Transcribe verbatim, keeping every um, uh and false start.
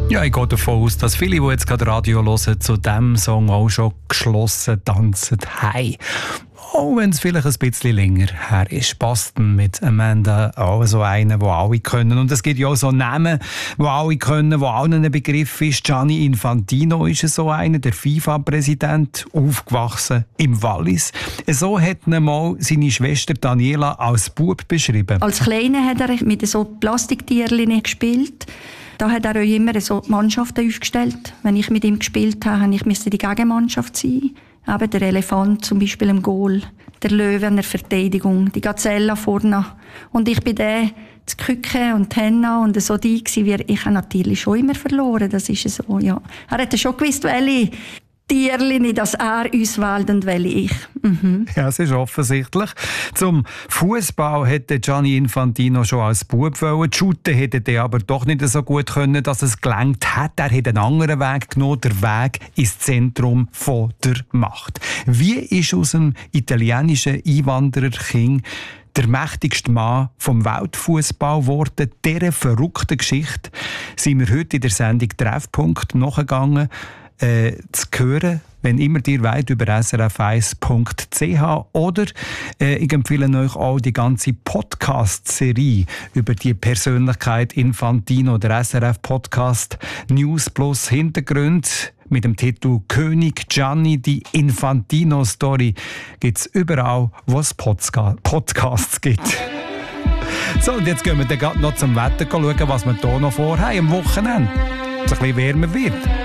Ja, ich gehe davon aus, dass viele, die jetzt gerade Radio hören, zu diesem Song auch schon geschlossen tanzen haben. Auch wenn es vielleicht ein bisschen länger her ist. Boston mit Amanda, auch so einen, den alle können. Und es gibt ja auch so Namen, die alle können, die allen ein Begriff ist. Gianni Infantino ist so einer, der FIFA-Präsident, aufgewachsen im Wallis. So hat ihn mal seine Schwester Daniela als Bub beschrieben. Als Kleiner hat er mit so Plastiktierchen gespielt. Da hat er auch immer so Mannschaften aufgestellt. Wenn ich mit ihm gespielt habe, musste ich die Gegenmannschaft sein. Eben der Elefant zum Beispiel im Goal, der Löwe in der Verteidigung, die Gazelle vorne. Und ich bin der, das Küken und die Henna und so die gewesen. Ich habe natürlich schon immer verloren, das ist so, ja. Er hat schon gewusst, welche Tierchen, dass er uns wählt und welche ich. Mhm. Ja, es ist offensichtlich. Zum Fußball hätte Gianni Infantino schon als Bub wollen. Die Shooten hätte er aber doch nicht so gut können, dass es gelangt hat. Er hat einen anderen Weg genommen, der Weg ins Zentrum von der Macht. Wie ist aus dem italienischen Einwandererkind der mächtigste Mann vom Weltfußball geworden? Dieser verrückten Geschichte sind wir heute in der Sendung Treffpunkt nachgegangen. Äh, zu hören, wenn immer ihr wollt, über s r f eins punkt c h oder äh, ich empfehle euch auch die ganze Podcast-Serie über die Persönlichkeit Infantino, der S R F-Podcast News plus Hintergrund mit dem Titel König Gianni, die Infantino-Story gibt es überall, wo es Podca- Podcasts gibt. So, und jetzt gehen wir dann noch zum Wetter schauen, was wir hier noch vorhaben am Wochenende. Dass es ein bisschen wärmer wird.